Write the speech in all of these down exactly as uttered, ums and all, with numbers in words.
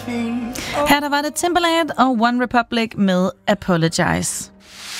Her der var det Timbaland og One Republic med Apologize.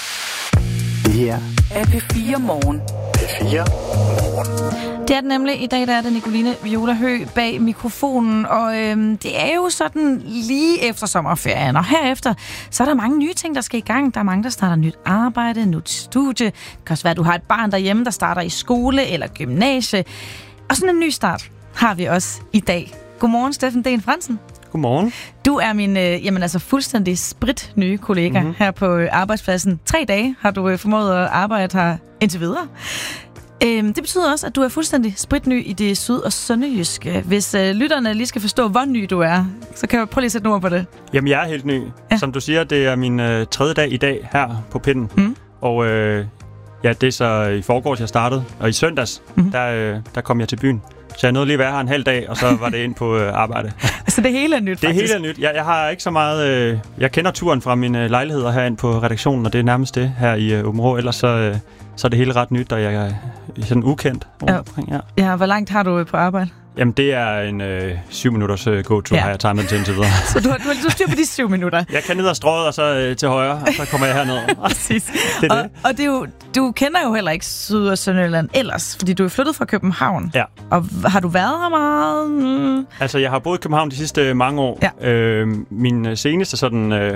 Det her er P fire Morgen. P fire Morgen. Det er det nemlig. I dag der er det Nicoline Viola Høgh bag mikrofonen, og øhm, det er jo sådan lige efter sommerferien, og herefter så er der mange nye ting, der skal i gang. Der er mange, der starter nyt arbejde, nyt studie. Det kan også være, at du har et barn derhjemme, der starter i skole eller gymnasie. Og sådan en ny start har vi også i dag. Godmorgen, Steffen Den Fransen. Godmorgen. Du er min øh, jamen altså fuldstændig sprit nye kollega mm-hmm. her på øh, arbejdspladsen. Tre dage har du øh, formået at arbejde her indtil videre. Øhm, det betyder også, at du er fuldstændig spritny i det syd- og sønderjyske. Hvis øh, lytterne lige skal forstå, hvor ny du er, så kan jeg prøve lige at sætte nogle ord på det. Jamen, jeg er helt ny. Ja. Som du siger, det er min øh, tredje dag i dag her på pinden. Mm. Og øh, ja, det er så i forgårs, jeg startede. Og i søndags, mm. der, øh, der kom jeg til byen. Så jeg nåede lige at være her en halv dag, og så var det ind på øh, arbejde. Så det hele er nyt, faktisk? Det hele er nyt. Jeg, jeg har ikke så meget... Øh, jeg kender turen fra mine lejligheder herinde på redaktionen, og det er nærmest det her i øh, Aabenraa. Ellers så, øh, så er det hele ret nyt, og jeg er sådan ukendt omkring. Ja. Ja, hvor langt har du på arbejde? Jamen, det er en øh, syv minutters øh, gåtur, ja. Har jeg timet til indtil videre. Så du har, du har lidt styr på de syv minutter? Jeg kan ned ad strøget, og så øh, til højre, og så kommer jeg herned. Præcis. Det er og, det. og det er jo, du kender jo heller ikke Syd- og Sønderjylland ellers, fordi du er flyttet fra København. Ja. Og har du været her meget? Mm. Altså, jeg har boet i København de sidste mange år. Ja. Øh, min seneste sådan... Øh,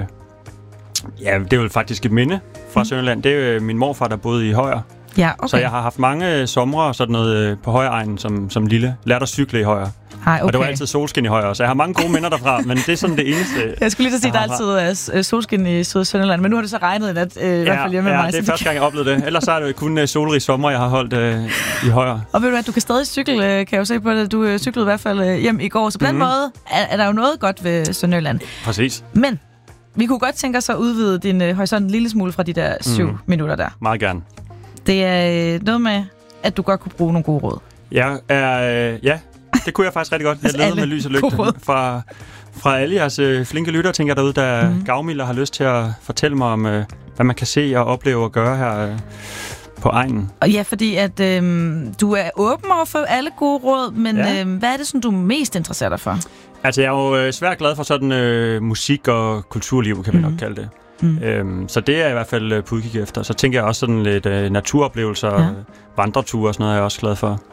ja, det er jo faktisk et minde fra mm. Sønderjylland. Det er jo min morfar, der boede i Højer. Ja, okay. Så jeg har haft mange somre og sådan noget på Højeegnen som, som lille. Lærte at cykle i Højer. Ej, okay. Og det var altid solskin i Højer, så jeg har mange gode minder derfra, men det er sådan det eneste. Jeg skulle lige så sige, at der altid er solskin i Syd- og Sønderjylland, men nu har det så regnet i nat, øh, ja, i hvert fald hjemme ja, med mig. Ja, det er første gang, jeg oplevede det. Ellers så er det jo kun uh, solrig sommer, jeg har holdt uh, i Højer. Og ved du hvad, du kan stadig cykle, øh, kan jeg jo se på det. Du øh, cyklede i hvert fald øh, hjem i går, så på mm-hmm. den måde er, er der jo noget godt ved Sønderjylland. Præcis. Men vi kunne godt tænke os at udvide din øh, horisont en lille smule fra de der syv mm. minutter der. Meget gerne. Det er øh, noget med, at du godt kunne bruge nogle gode råd. Ja, øh, ja. Det kunne jeg faktisk rigtig godt. Jeg altså leder med lys og lygte fra, fra alle jeres øh, flinke lyttere, tænker jeg derude, der mm. gavmilder og har lyst til at fortælle mig om, øh, hvad man kan se og opleve og gøre her øh, på egnen. Og ja, fordi at øh, du er åben over for alle gode råd, men ja. øh, hvad er det, som du mest interesserer dig for? Altså, jeg er jo øh, svært glad for sådan øh, musik og kulturliv, kan vi mm. nok kalde det. Mm. Øhm, så det er jeg i hvert fald øh, på udkig efter. Så tænker jeg også sådan lidt øh, naturoplevelser, ja. vandreture og sådan noget, er jeg også glad for.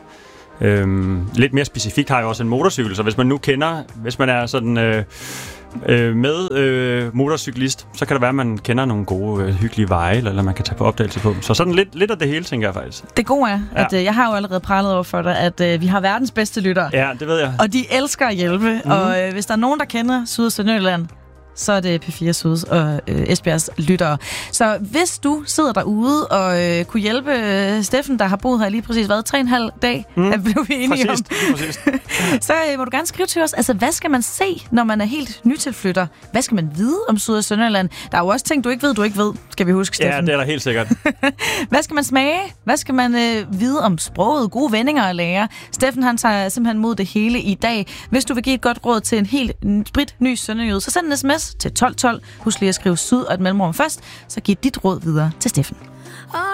Øhm, lidt mere specifikt har jeg også en motorcykel, så hvis man nu kender, hvis man er sådan øh, øh, med øh, motorcyklist, så kan det være, at man kender nogle gode, øh, hyggelige veje, eller man kan tage på opdagelse på. Så sådan lidt, lidt af det hele, tænker jeg faktisk. Det gode er, ja. at øh, jeg har jo allerede pralet over for dig, at øh, vi har verdens bedste lyttere. Ja, det ved jeg. Og de elsker at hjælpe, mm. og øh, hvis der er nogen, der kender Syd- og Sønderjylland, så er det P fire Syds og øh, Esbjergs lyttere. Så hvis du sidder derude og øh, kunne hjælpe øh, Steffen, der har boet her lige præcis været tre og en halv dag, mm. er blev vi enige præcis, om, præcis. så øh, må du gerne skrive til os. Altså, hvad skal man se, når man er helt nytilflytter? Hvad skal man vide om Syd- og Sønderjylland? Der er jo også ting, du ikke ved, du ikke ved, skal vi huske, Steffen. Ja, det er der helt sikkert. Hvad skal man smage? Hvad skal man øh, vide om sproget? Gode vendinger at lære? Steffen, han tager simpelthen mod det hele i dag. Hvis du vil give et godt råd til en helt sprit ny sønderjyde, så send en sms til tolv tolv. Husk lige at skrive syd og et mellemrum først, så giv dit råd videre til Steffen.